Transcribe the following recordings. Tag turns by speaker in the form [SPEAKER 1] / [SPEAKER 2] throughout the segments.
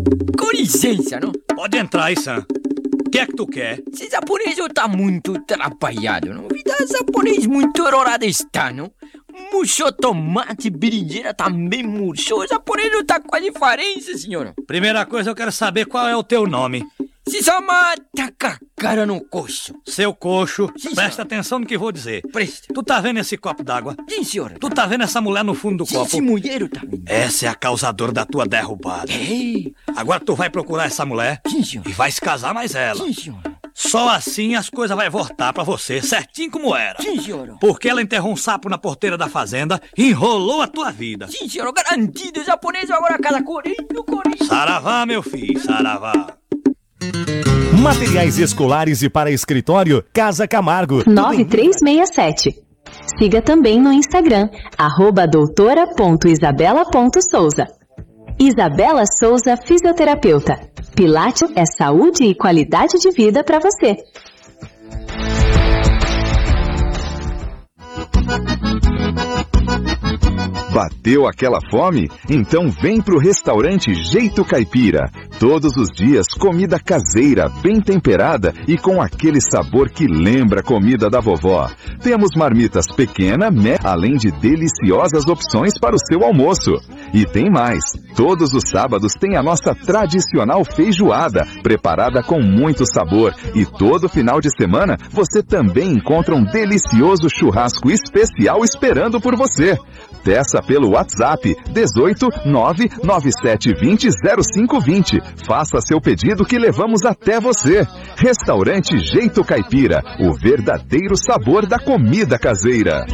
[SPEAKER 1] Com licença, não?
[SPEAKER 2] Pode entrar aí, Sam. O que é que tu quer?
[SPEAKER 1] Esse japonês tá muito atrapalhado, não? Vida japonês muito errada está, não? Murchou tomate, berinjela também murchou. O japonês não tá com a diferença, senhor.
[SPEAKER 2] Primeira coisa, eu quero saber qual é o teu nome.
[SPEAKER 1] Se chama Takakara no Coxo.
[SPEAKER 2] Seu coxo,
[SPEAKER 1] Sim,
[SPEAKER 2] presta
[SPEAKER 1] senhor.
[SPEAKER 2] atenção no que vou dizer.
[SPEAKER 1] Presta.
[SPEAKER 2] Tu tá vendo esse copo d'água?
[SPEAKER 1] Sim, senhor.
[SPEAKER 2] Tu tá vendo essa mulher no fundo do
[SPEAKER 1] Sim,
[SPEAKER 2] copo?
[SPEAKER 1] esse mulher tá vendo.
[SPEAKER 2] Essa é a causadora da tua derrubada.
[SPEAKER 1] É.
[SPEAKER 2] Agora tu vai procurar essa mulher
[SPEAKER 1] Sim, senhor.
[SPEAKER 2] e vai se casar mais ela.
[SPEAKER 1] Sim, senhor.
[SPEAKER 2] Só assim as coisas vai voltar pra você, certinho como era.
[SPEAKER 1] Sim, senhor.
[SPEAKER 2] Porque ela enterrou um sapo na porteira da fazenda e enrolou a tua vida.
[SPEAKER 1] Sim, senhor. Garantido. O japonês agora casa correndo.
[SPEAKER 2] Saravá, meu filho, saravá.
[SPEAKER 3] Materiais escolares e para escritório, Casa Camargo.
[SPEAKER 4] 9367. Siga também no Instagram, @doutora.isabela.souza. Isabela Souza, fisioterapeuta. Pilates é saúde e qualidade de vida para você.
[SPEAKER 5] Bateu aquela fome? Então vem pro restaurante Jeito Caipira. Todos os dias, comida caseira, bem temperada e com aquele sabor que lembra a comida da vovó. Temos marmitas pequena, além de deliciosas opções para o seu almoço. E tem mais. Todos os sábados tem a nossa tradicional feijoada, preparada com muito sabor. E todo final de semana você também encontra um delicioso churrasco especial esperando por você. Peça pelo WhatsApp 18 99720 0520. Faça seu pedido que levamos até você. Restaurante Jeito Caipira, o verdadeiro sabor da comida caseira.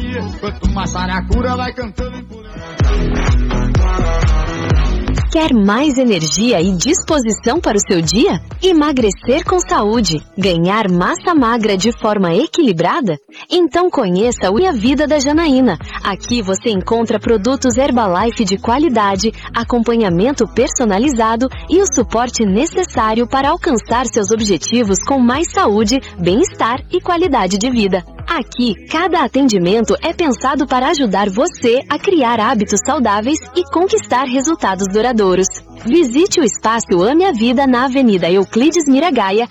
[SPEAKER 4] Quer mais energia e disposição para o seu dia? Emagrecer com saúde? Ganhar massa magra de forma equilibrada? Então conheça o Minha Vida da Janaína. Aqui você encontra produtos Herbalife de qualidade, acompanhamento personalizado e o suporte necessário para alcançar seus objetivos com mais saúde, bem-estar e qualidade de vida. Aqui, cada atendimento é pensado para ajudar você a criar hábitos saudáveis e conquistar resultados duradouros. Visite o espaço Ame a Vida na Avenida Euclides Miragaia,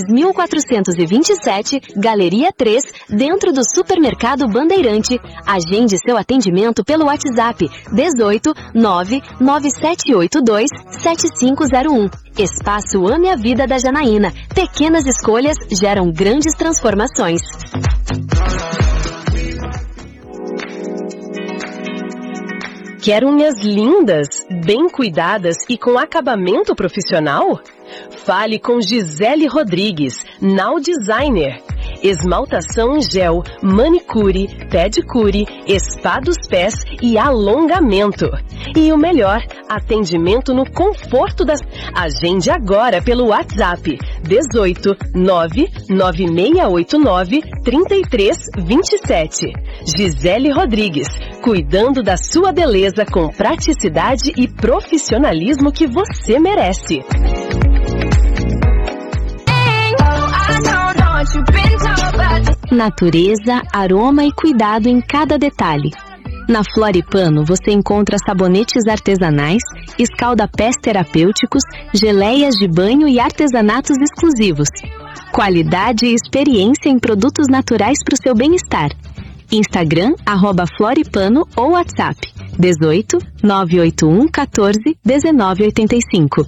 [SPEAKER 4] 2427, Galeria 3, dentro do Supermercado Bandeirante. Agende seu atendimento pelo WhatsApp 18 99782 7501. Espaço Ame a Vida da Janaína. Pequenas escolhas geram grandes transformações. Quer unhas lindas, bem cuidadas e com acabamento profissional? Fale com Gisele Rodrigues, Now Designer. Esmaltação em gel, manicure, pedicure, spa dos pés e alongamento. E o melhor, atendimento no conforto das... Agende agora pelo WhatsApp 18 99689 3327. Gisele Rodrigues, cuidando da sua beleza com praticidade e profissionalismo que você merece. Natureza, aroma e cuidado em cada detalhe. Na Floripano você encontra sabonetes artesanais, escalda-pés terapêuticos, geleias de banho e artesanatos exclusivos. Qualidade e experiência em produtos naturais para o seu bem-estar. Instagram, @Floripano ou WhatsApp 18 981 14 1985.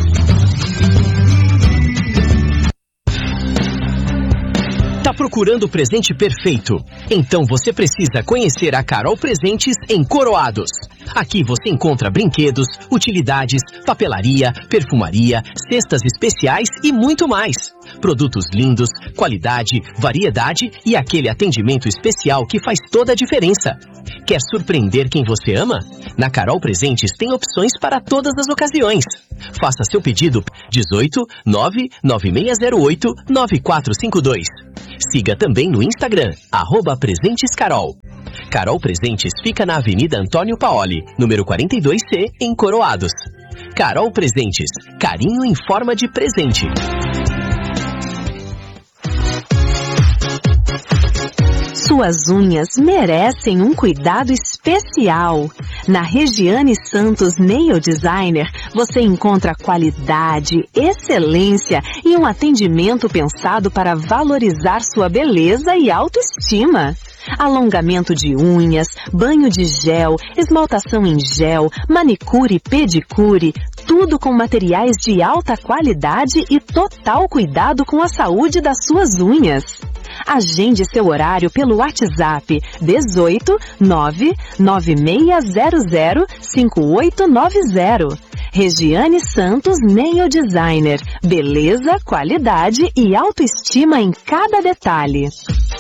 [SPEAKER 6] Tá procurando o presente perfeito? Então você precisa conhecer a Carol Presentes em Coroados. Aqui você encontra brinquedos, utilidades, papelaria, perfumaria, cestas especiais e muito mais. Produtos lindos, qualidade, variedade e aquele atendimento especial que faz toda a diferença. Quer surpreender quem você ama? Na Carol Presentes tem opções para todas as ocasiões. Faça seu pedido 18 99608 9452. Siga também no Instagram, @PresentesCarol. Carol Presentes fica na Avenida Antônio Paoli, número 42C, em Coroados. Carol Presentes, carinho em forma de presente.
[SPEAKER 4] Suas unhas merecem um cuidado especial. Na Regiane Santos Nail Designer, você encontra qualidade, excelência e um atendimento pensado para valorizar sua beleza e autoestima. Alongamento de unhas, banho de gel, esmaltação em gel, manicure e pedicure, tudo com materiais de alta qualidade e total cuidado com a saúde das suas unhas. Agende seu horário pelo WhatsApp 18 99600 5890. Regiane Santos Nail Designer. Beleza, qualidade e autoestima em cada detalhe.